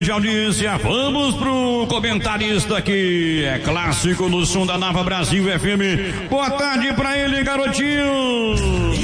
De audiência, vamos pro comentarista aqui, é clássico no som da Nova Brasil FM. Boa tarde pra ele, garotinho.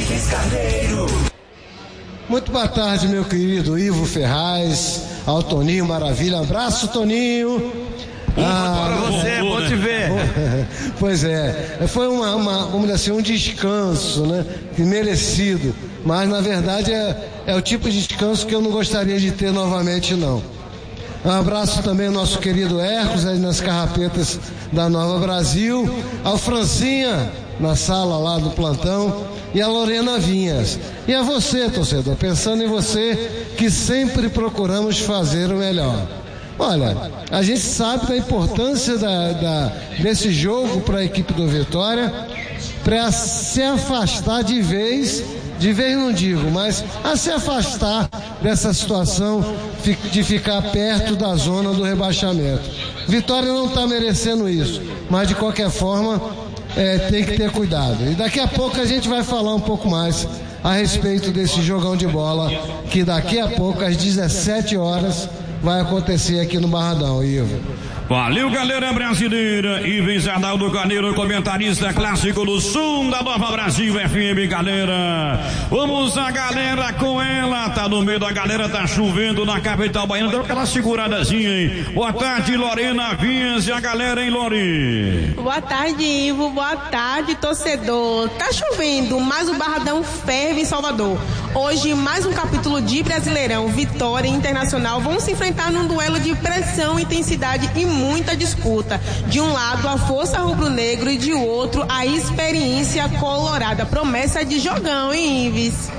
Muito boa tarde, meu querido Ivo Ferraz, ao Toninho Maravilha. Abraço, Toninho. Para você, bom te ver. Pois é, foi vamos dizer assim, um descanso, né? Merecido, mas na verdade é o tipo de descanso que eu não gostaria de ter novamente, não. Um abraço também ao nosso querido Hercos, aí nas carrapetas da Nova Brasil, ao Francinha, na sala lá do plantão, e a Lorena Vinhas. E a você, torcedor, pensando em você, que sempre procuramos fazer o melhor. Olha, a gente sabe da importância desse jogo para a equipe do Vitória, para se afastar de vez não digo, mas a se afastar dessa situação de ficar perto da zona do rebaixamento. Vitória não está merecendo isso, mas de qualquer forma tem que ter cuidado. E daqui a pouco a gente vai falar um pouco mais a respeito desse jogão de bola, que daqui a pouco, às 17 horas, vai acontecer aqui no Barradão, Ivo. Valeu, galera brasileira. Ives Adaldo Carneiro, comentarista clássico do som da Nova Brasil FM, galera. Vamos a galera com ela. Tá no meio da galera, tá chovendo na capital baiana. Deu aquela seguradazinha, hein? Boa tarde, Lorena Vinhas e a galera, hein, Lori? Boa tarde, Ivo. Boa tarde, torcedor. Tá chovendo, mas o Barradão ferve em Salvador. Hoje, mais um capítulo de Brasileirão. Vitória e Internacional vão se enfrentar num duelo de pressão, intensidade e muita disputa. De um lado, a força rubro-negro e de outro, a experiência colorada. Promessa de jogão, hein, Ives?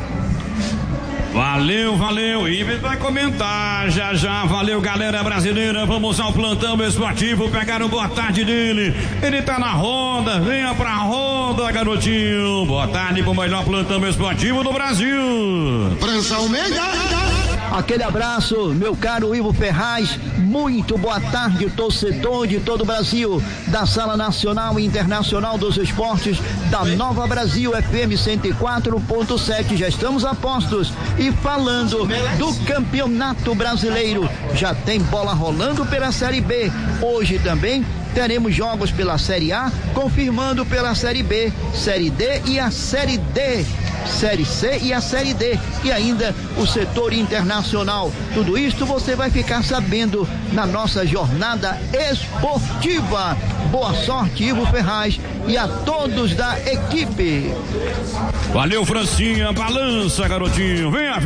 Valeu. Ives vai comentar já. Valeu, galera brasileira. Vamos ao plantão esportivo. Pegaram boa tarde dele. Ele tá na roda. Venha pra roda, garotinho. Boa tarde pro melhor plantão esportivo do Brasil. França Almeida. Aquele abraço, meu caro Ivo Ferraz. Muito boa tarde, torcedor de todo o Brasil, da Sala Nacional e Internacional dos Esportes da Nova Brasil FM 104.7. Já estamos a postos e falando do Campeonato Brasileiro. Já tem bola rolando pela Série B. Hoje também teremos jogos pela Série A, confirmando pela Série B, Série D e a Série D, Série C e a Série D, e ainda o setor internacional. Tudo isto você vai ficar sabendo na nossa jornada esportiva. Boa sorte, Ivo Ferraz, e a todos da equipe. Valeu, Francinha, balança, garotinho. Venha.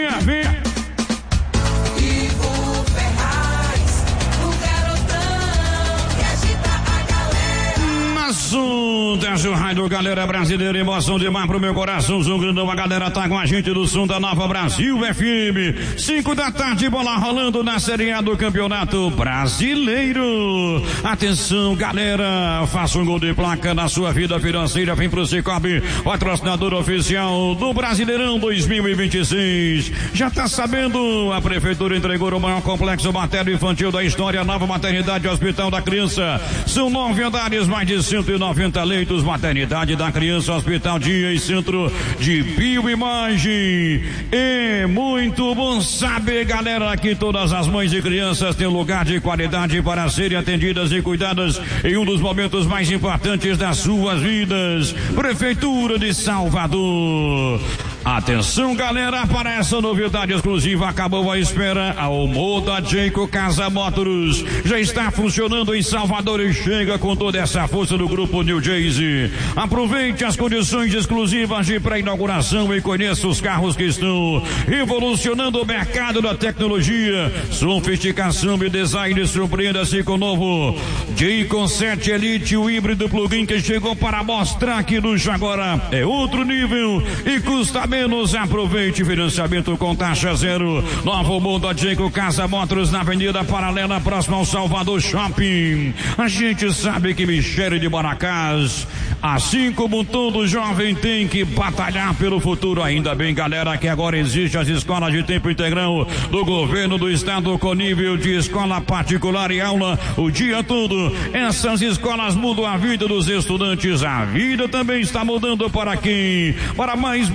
Assunto rádio, galera brasileira, emoção demais pro meu coração, Zão Grandão, a galera tá com a gente do som da Nova Brasil FM, 5 da tarde, bola rolando na Série A do Campeonato Brasileiro. Atenção, galera, faça um gol de placa na sua vida financeira, vem pro Cicobi, patrocinador oficial do Brasileirão 2026. Já tá sabendo, a prefeitura entregou o maior complexo materno infantil da história, nova maternidade e hospital da criança. São 9 andares, mais de 190 leitos, maternidade da criança, hospital dia e centro de bioimagem. É muito bom saber, galera, que todas as mães e crianças têm lugar de qualidade para serem atendidas e cuidadas em um dos momentos mais importantes das suas vidas. Prefeitura de Salvador. Atenção, galera, para essa novidade exclusiva, acabou a espera. A Moda Jeico Casa Motors já está funcionando em Salvador e chega com toda essa força do grupo New Jersey. Aproveite as condições exclusivas de pré-inauguração e conheça os carros que estão revolucionando o mercado da tecnologia, sofisticação e design. Surpreenda-se com o novo Jeico 7 Elite, o híbrido plug-in que chegou para mostrar que luxo agora é outro nível e custa menos. Aproveite financiamento com taxa zero. Novo Moda Jeico Casa Motors na Avenida Paralela, próximo ao Salvador Shopping. A gente sabe que Michele de Maracás, assim como todo jovem, tem que batalhar pelo futuro. Ainda bem, galera, que agora existe as escolas de tempo integral do governo do estado com nível de escola particular e aula o dia todo. Essas escolas mudam a vida dos estudantes. A vida também está mudando para quem? Para mais baianos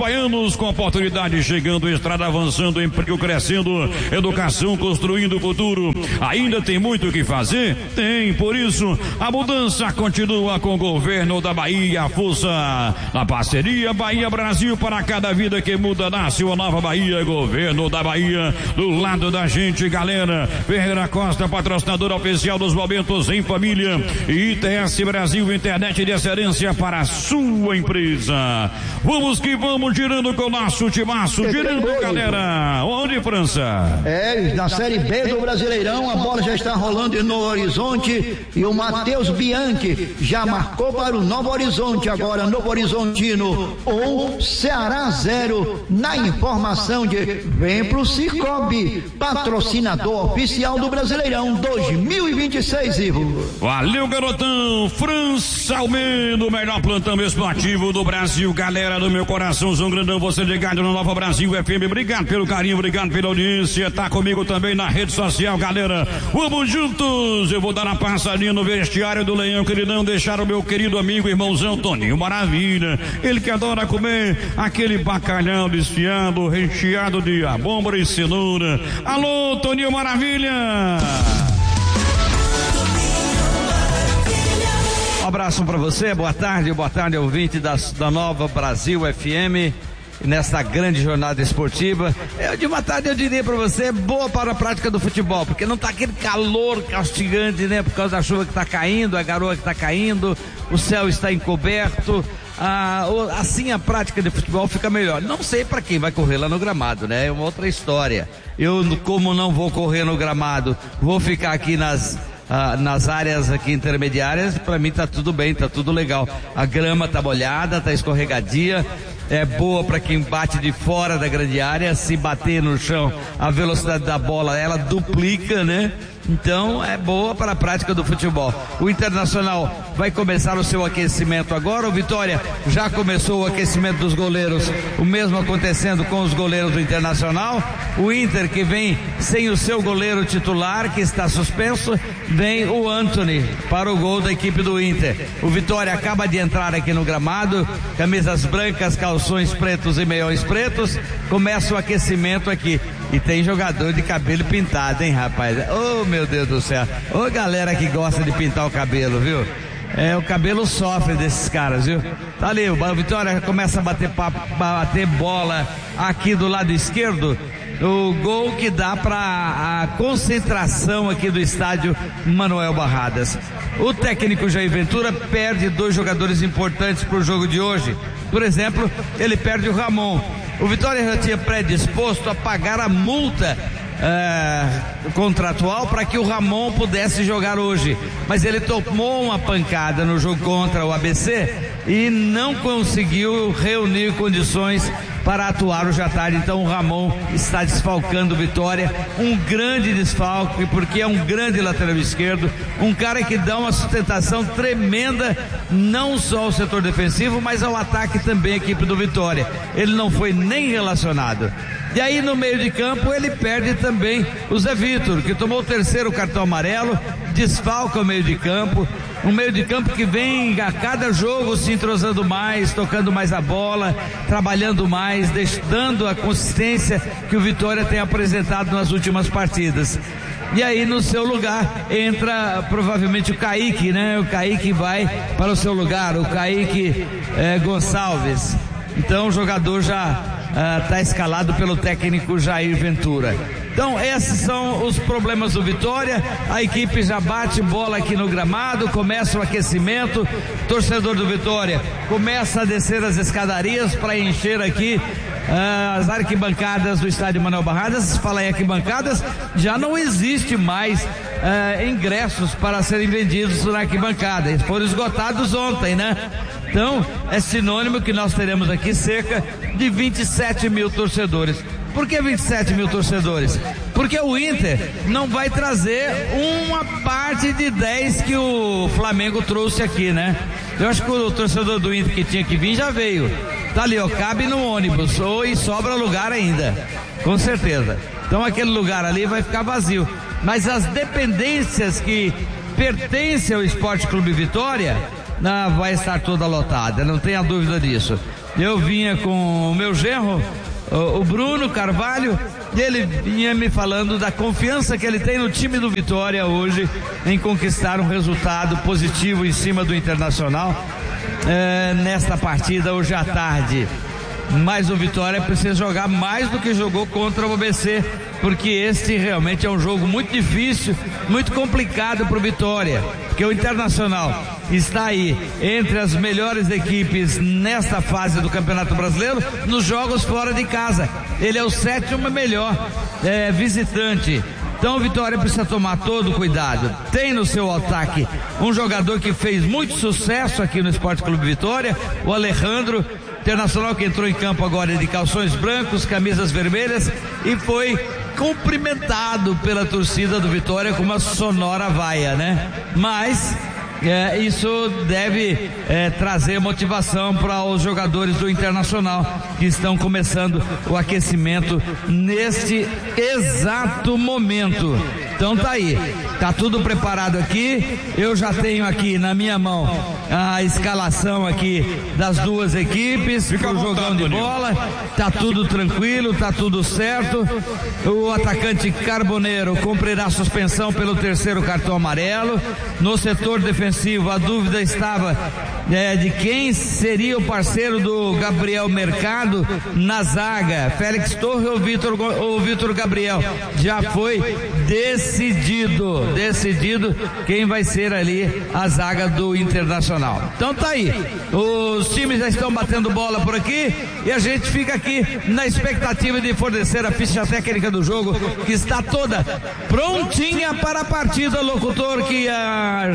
anos com oportunidade chegando, estrada avançando, emprego crescendo, educação construindo o futuro. Ainda tem muito o que fazer? Tem, por isso a mudança continua com o governo da Bahia, a força na parceria Bahia Brasil, para cada vida que muda nasce uma nova Bahia, governo da Bahia, do lado da gente, galera. Ferreira Costa, patrocinador oficial dos momentos em família, e ITS Brasil, internet de excelência para a sua empresa. Vamos que vamos, girando com o nosso timaço, girando, galera. Onde, França? Na Série B do Brasileirão, a bola já está rolando no Horizonte e o Matheus Bianchi já marcou para o Novo Horizonte. Agora Novo Horizontino 1, Ceará 0. Na informação de vem pro Cicobi, patrocinador oficial do Brasileirão 2026, Ivo. Valeu, garotão. França Almeida, o melhor plantão esportivo do Brasil. Galera do meu coraçãozão grandão, você ligado no Nova Brasil FM. Obrigado pelo carinho, obrigado pela audiência. Tá comigo também na rede social, galera. Vamos juntos. Eu vou dar uma passadinha no vestiário do Leão, queridão, deixar o meu querido amigo, irmãozão Toninho Maravilha. Ele que adora comer aquele bacalhau desfiado, recheado de abóbora e cenoura. Alô, Toninho Maravilha. Um abraço para você, boa tarde ouvinte da Nova Brasil FM, nesta grande jornada esportiva. De uma tarde eu diria para você, boa para a prática do futebol, porque não tá aquele calor castigante, né, por causa da chuva que tá caindo, a garoa que tá caindo, o céu está encoberto. Assim a prática de futebol fica melhor. Não sei para quem vai correr lá no gramado, né? É uma outra história. Eu, como não vou correr no gramado, vou ficar aqui nas áreas aqui intermediárias. Para mim tá tudo bem, tá tudo legal. A grama tá molhada, tá escorregadia. É boa para quem bate de fora da grande área. Se bater no chão, a velocidade da bola ela duplica, né? Então é boa para a prática do futebol. O Internacional vai começar o seu aquecimento agora. O Vitória já começou o aquecimento dos goleiros, o mesmo acontecendo com os goleiros do Internacional. O Inter, que vem sem o seu goleiro titular, que está suspenso, vem o Antony para o gol da equipe do Inter. O Vitória acaba de entrar aqui no gramado, camisas brancas, calções pretos e meiões pretos. Começa o aquecimento aqui. E tem jogador de cabelo pintado, hein, rapaz? Oh, meu Deus do céu. Ô, galera que gosta de pintar o cabelo, viu? O cabelo sofre desses caras, viu? Tá ali, o Vitória começa a bater bola aqui do lado esquerdo. O gol que dá para a concentração aqui do estádio Manuel Barradas. O técnico Jair Ventura perde 2 jogadores importantes para o jogo de hoje. Por exemplo, ele perde o Ramon. O Vitória já tinha predisposto a pagar a multa contratual para que o Ramon pudesse jogar hoje, mas ele tomou uma pancada no jogo contra o ABC e não conseguiu reunir condições para atuar hoje à tarde. Então o Ramon está desfalcando o Vitória, um grande desfalque, porque é um grande lateral esquerdo, um cara que dá uma sustentação tremenda, não só ao setor defensivo, mas ao ataque também, a equipe do Vitória. Ele não foi nem relacionado. E aí no meio de campo ele perde também o Zé Vitor, que tomou o 3º cartão amarelo, desfalca o meio de campo. Um meio de campo que vem a cada jogo se entrosando mais, tocando mais a bola, trabalhando mais, dando a consistência que o Vitória tem apresentado nas últimas partidas. E aí no seu lugar entra provavelmente o Kaique, né? O Kaique vai para o seu lugar, o Kaique Gonçalves. Então o jogador já está escalado pelo técnico Jair Ventura. Então esses são os problemas do Vitória. A equipe já bate bola aqui no gramado, começa o aquecimento. Torcedor do Vitória começa a descer as escadarias para encher aqui as arquibancadas do estádio Manuel Barradas. Se falar em arquibancadas, já não existe mais ingressos para serem vendidos na arquibancada. Eles foram esgotados ontem, né? Então é sinônimo que nós teremos aqui cerca de 27 mil torcedores. Por que 27 mil torcedores? Porque o Inter não vai trazer uma parte de 10 que o Flamengo trouxe aqui, né? Eu acho que o torcedor do Inter que tinha que vir já veio. Tá ali, ó, cabe no ônibus, e sobra lugar ainda, com certeza. Então aquele lugar ali vai ficar vazio. Mas as dependências que pertencem ao Esporte Clube Vitória vai estar toda lotada, não tenha dúvida disso. eu vinha com o meu genro, o Bruno Carvalho, e ele vinha me falando da confiança que ele tem no time do Vitória hoje em conquistar um resultado positivo em cima do Internacional nesta partida hoje à tarde. Mas o Vitória precisa jogar mais do que jogou contra o ABC, porque este realmente é um jogo muito difícil, muito complicado para o Vitória, porque o Internacional está aí entre as melhores equipes nesta fase do Campeonato Brasileiro nos jogos fora de casa. Ele é o 7º melhor visitante. Então o Vitória precisa tomar todo o cuidado. Tem no seu ataque um jogador que fez muito sucesso aqui no Esporte Clube Vitória, o Alejandro, internacional, que entrou em campo agora de calções brancos, camisas vermelhas, e foi cumprimentado pela torcida do Vitória com uma sonora vaia, né? Mas isso deve trazer motivação para os jogadores do Internacional que estão começando o aquecimento neste exato momento. Então tá aí, tá tudo preparado aqui. Eu já tenho aqui na minha mão a escalação aqui das duas equipes pro jogão de bola. Tá tudo tranquilo, tá tudo certo. O atacante Carboneiro cumprirá suspensão pelo 3º cartão amarelo. No setor defensivo, a dúvida estava de quem seria o parceiro do Gabriel Mercado na zaga, Félix Torre ou Vitor Gabriel. Já foi decidido quem vai ser ali a zaga do Internacional. Então tá aí, os times já estão batendo bola por aqui e a gente fica aqui na expectativa de fornecer a ficha técnica do jogo, que está toda prontinha para a partida. Locutor que